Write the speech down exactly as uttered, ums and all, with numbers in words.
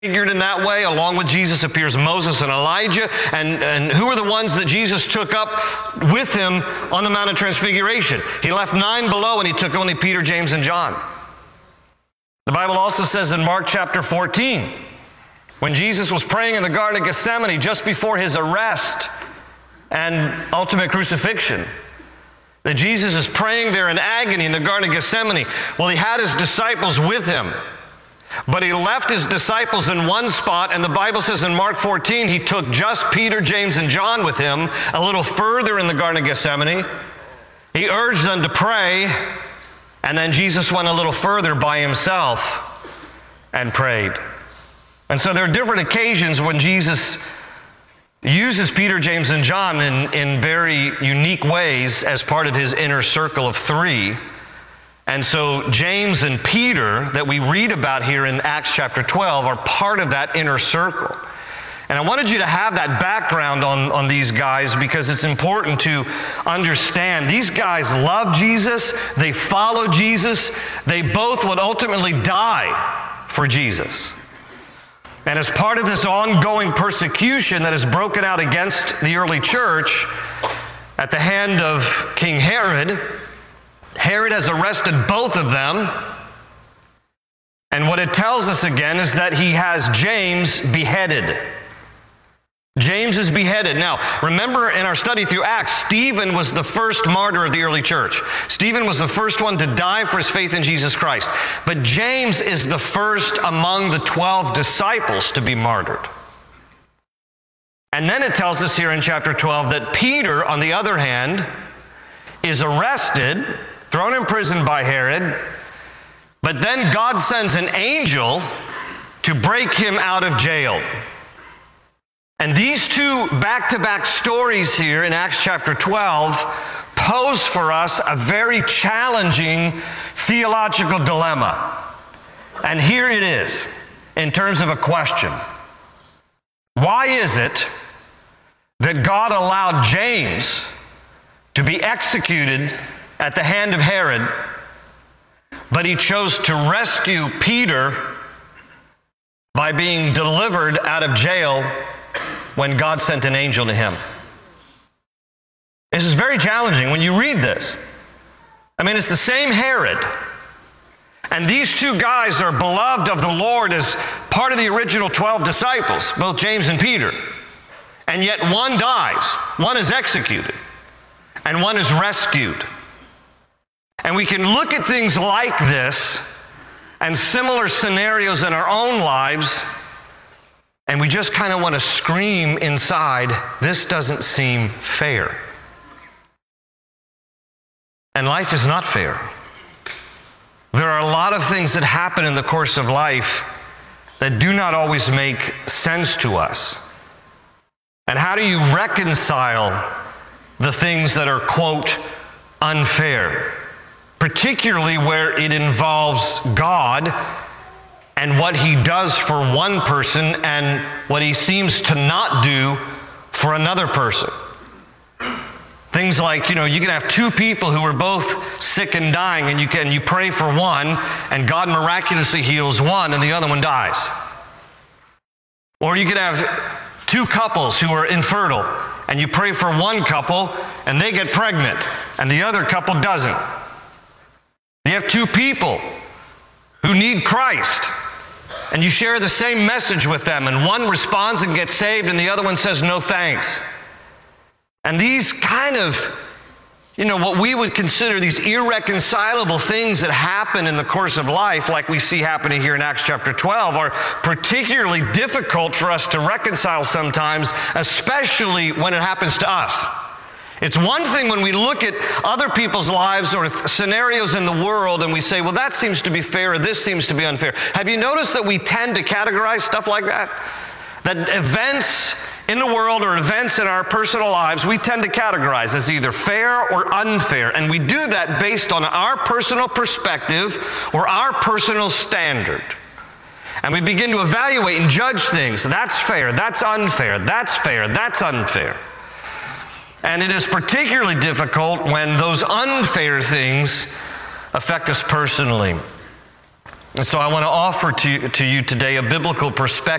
Figured in that way. Along with Jesus appears Moses and Elijah. And, and who are the ones that Jesus took up with him on the Mount of Transfiguration? He left nine below and he took only Peter, James, and John. The Bible also says in Mark chapter fourteen, when Jesus was praying in the Garden of Gethsemane just before his arrest and ultimate crucifixion, that Jesus is praying there in agony in the Garden of Gethsemane. Well, he had his disciples with him. But he left his disciples in one spot, and the Bible says in Mark fourteen, he took just Peter, James, and John with him a little further in the Garden of Gethsemane. He urged them to pray, and then Jesus went a little further by himself and prayed. And so there are different occasions when Jesus uses Peter, James, and John in, in very unique ways as part of his inner circle of three. And so James and Peter that we read about here in Acts chapter twelve are part of that inner circle. And I wanted you to have that background on, on these guys because it's important to understand. These guys love Jesus. They follow Jesus. They both would ultimately die for Jesus. And as part of this ongoing persecution that has broken out against the early church at the hand of King Herod, Herod has arrested both of them, and what it tells us again is that he has James beheaded. James is beheaded. Now, remember in our study through Acts, Stephen was the first martyr of the early church. Stephen was the first one to die for his faith in Jesus Christ. But James is the first among the twelve disciples to be martyred. And then it tells us here in chapter twelve that Peter, on the other hand, is arrested, thrown in prison by Herod, but then God sends an angel to break him out of jail. And these two back-to-back stories here in Acts chapter twelve pose for us a very challenging theological dilemma. And here it is, in terms of a question. Why is it that God allowed James to be executed at the hand of Herod, but he chose to rescue Peter by being delivered out of jail when God sent an angel to him? This is very challenging when you read this. I mean, it's the same Herod, and these two guys are beloved of the Lord as part of the original twelve disciples, both James and Peter, and yet one dies, one is executed, and one is rescued. And we can look at things like this and similar scenarios in our own lives, and we just kind of want to scream inside, this doesn't seem fair. And life is not fair. There are a lot of things that happen in the course of life that do not always make sense to us. And how do you reconcile the things that are, quote, unfair? Particularly where it involves God and what he does for one person and what he seems to not do for another person. Things like, you know, you can have two people who are both sick and dying, and you can you pray for one, and God miraculously heals one, and the other one dies. Or you could have two couples who are infertile, and you pray for one couple, and they get pregnant, and the other couple doesn't. You have two people who need Christ, and you share the same message with them, and one responds and gets saved, and the other one says, no thanks. And these kind of, you know, what we would consider these irreconcilable things that happen in the course of life, like we see happening here in Acts chapter twelve, are particularly difficult for us to reconcile sometimes, especially when it happens to us. It's one thing when we look at other people's lives or th- scenarios in the world and we say, well, that seems to be fair or this seems to be unfair. Have you noticed that we tend to categorize stuff like that? That events in the world or events in our personal lives, we tend to categorize as either fair or unfair. And we do that based on our personal perspective or our personal standard. And we begin to evaluate and judge things. That's fair, that's unfair, that's fair, that's unfair. And it is particularly difficult when those unfair things affect us personally. And so I want to offer to, to you today a biblical perspective